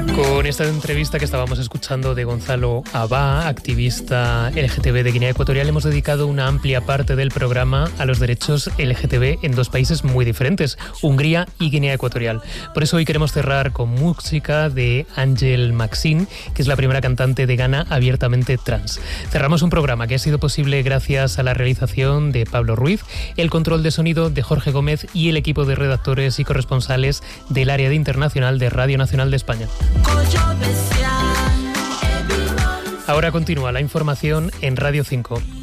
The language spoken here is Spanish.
Con esta entrevista que estábamos escuchando de Gonzalo Abá, activista LGTB de Guinea Ecuatorial, hemos dedicado una amplia parte del programa a los derechos LGTB en dos países muy diferentes, Hungría y Guinea Ecuatorial. Por eso hoy queremos cerrar con música de Ángel Maxine, que es la primera cantante de Ghana abiertamente trans. Cerramos un programa que ha sido posible gracias a la realización de Pablo Ruiz, el control de sonido de Jorge Gómez y el equipo de redactores y corresponsales del área de internacional de Radio Nacional de España. Ahora continúa la información en Radio 5.